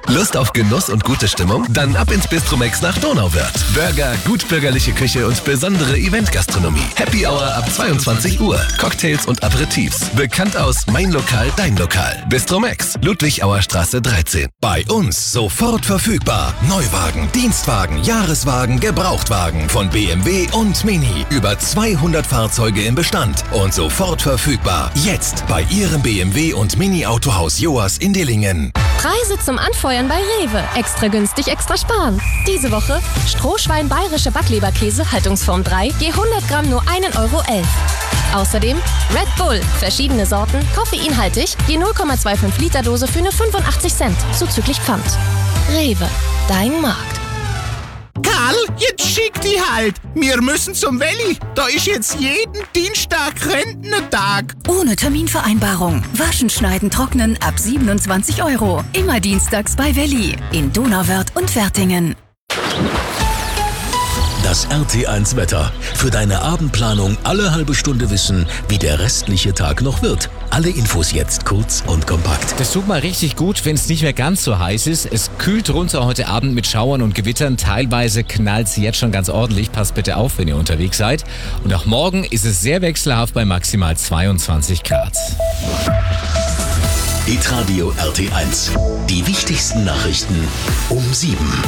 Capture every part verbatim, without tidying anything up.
Lust auf Genuss und gute Stimmung? Dann ab ins Bistromex nach Donauwörth. Burger, gutbürgerliche Küche und besondere Eventgastronomie. Happy Hour ab zweiundzwanzig Uhr. Cocktails und Aperitifs. Bekannt aus Mein Lokal, Dein Lokal. Bistromex, Ludwigauer Straße dreizehn. Bei uns sofort verfügbar. Neuwagen, Dienstwagen, Jahreswagen, Gebrauchtwagen von B M W und Mini. Über zweihundert Fahrzeuge im Bestand und sofort verfügbar. Jetzt bei Ihrem B M W und Mini Autohaus Joas in Dillingen. Preise zum Anfeuern bei Rewe. Extra günstig, extra sparen. Diese Woche Strohschwein bayerische Backleberkäse, Haltungsform drei, je hundert Gramm nur ein Euro elf. Außerdem Red Bull, verschiedene Sorten, koffeinhaltig, je null Komma fünfundzwanzig Liter Dose für nur fünfundachtzig Cent, zuzüglich Pfand. Rewe, dein Markt. Karl, jetzt schick die halt. Wir müssen zum Welli. Da ist jetzt jeden Dienstag Rentnertag. Ohne Terminvereinbarung. Waschen, schneiden, trocknen ab siebenundzwanzig Euro. Immer dienstags bei Welli. In Donauwörth und Wertingen. Das R T eins Wetter. Für deine Abendplanung alle halbe Stunde wissen, wie der restliche Tag noch wird. Alle Infos jetzt kurz und kompakt. Das tut mal richtig gut, wenn es nicht mehr ganz so heiß ist. Es kühlt runter heute Abend mit Schauern und Gewittern. Teilweise knallt es jetzt schon ganz ordentlich. Passt bitte auf, wenn ihr unterwegs seid. Und auch morgen ist es sehr wechselhaft bei maximal zweiundzwanzig Grad. Hitradio R T eins. Die wichtigsten Nachrichten um sieben.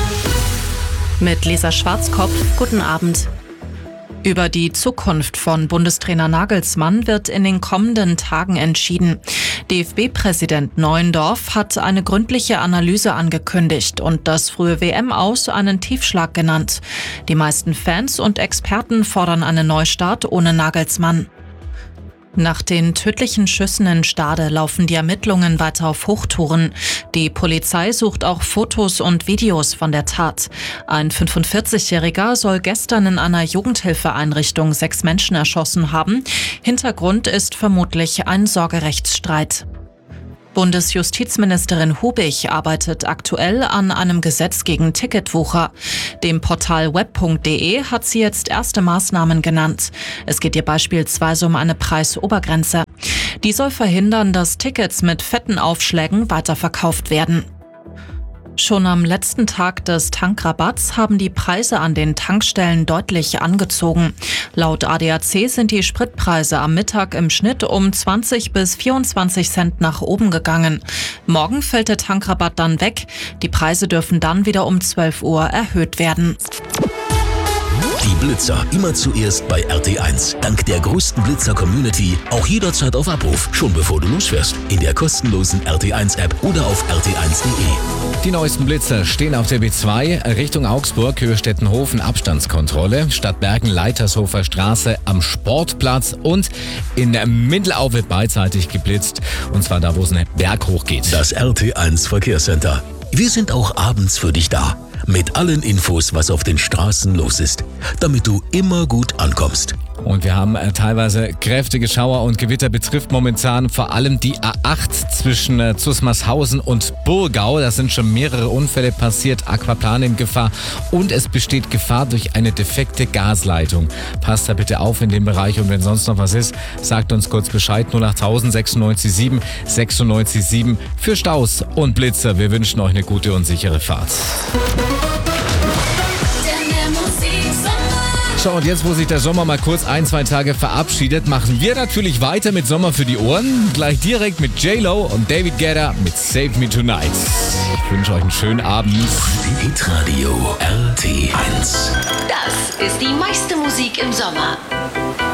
Mit Lisa Schwarzkopf, guten Abend. Über die Zukunft von Bundestrainer Nagelsmann wird in den kommenden Tagen entschieden. D F B-Präsident Neuendorf hat eine gründliche Analyse angekündigt und das frühe W M-Aus einen Tiefschlag genannt. Die meisten Fans und Experten fordern einen Neustart ohne Nagelsmann. Nach den tödlichen Schüssen in Stade laufen die Ermittlungen weiter auf Hochtouren. Die Polizei sucht auch Fotos und Videos von der Tat. Ein fünfundvierzigjähriger soll gestern in einer Jugendhilfeeinrichtung sechs Menschen erschossen haben. Hintergrund ist vermutlich ein Sorgerechtsstreit. Bundesjustizministerin Hubig arbeitet aktuell an einem Gesetz gegen Ticketwucher. Dem Portal web punkt de hat sie jetzt erste Maßnahmen genannt. Es geht ihr beispielsweise um eine Preisobergrenze. Die soll verhindern, dass Tickets mit fetten Aufschlägen weiterverkauft werden. Schon am letzten Tag des Tankrabatts haben die Preise an den Tankstellen deutlich angezogen. Laut A D A C sind die Spritpreise am Mittag im Schnitt um zwanzig bis vierundzwanzig Cent nach oben gegangen. Morgen fällt der Tankrabatt dann weg. Die Preise dürfen dann wieder um zwölf Uhr erhöht werden. Die Blitzer immer zuerst bei R T eins. Dank der größten Blitzer-Community auch jederzeit auf Abruf, schon bevor du losfährst. In der kostenlosen R T eins App oder auf r t eins punkt de. Die neuesten Blitzer stehen auf der B zwei Richtung Augsburg, Höhe Stettenhofen, Abstandskontrolle, Stadtbergen, Leitershofer Straße am Sportplatz und in Mindelau wird beidseitig geblitzt, und zwar da, wo es einen Berg hochgeht. Das R T eins Verkehrscenter. Wir sind auch abends für dich da. Mit allen Infos, was auf den Straßen los ist, damit du immer gut ankommst. Und wir haben äh, teilweise kräftige Schauer und Gewitter, betrifft momentan vor allem die A acht zwischen äh, Zusmarshausen und Burgau. Da sind schon mehrere Unfälle passiert, Aquaplane in Gefahr und es besteht Gefahr durch eine defekte Gasleitung. Passt da bitte auf in dem Bereich und wenn sonst noch was ist, sagt uns kurz Bescheid. null achttausend sechsundneunzig sieben sechsundneunzig sieben für Staus und Blitzer. Wir wünschen euch eine gute und sichere Fahrt. So, und jetzt, wo sich der Sommer mal kurz ein, zwei Tage verabschiedet, machen wir natürlich weiter mit Sommer für die Ohren. Gleich direkt mit J-Lo und David Guetta mit Save Me Tonight. Ich wünsche euch einen schönen Abend. Hitradio R T eins. Das ist die meiste Musik im Sommer.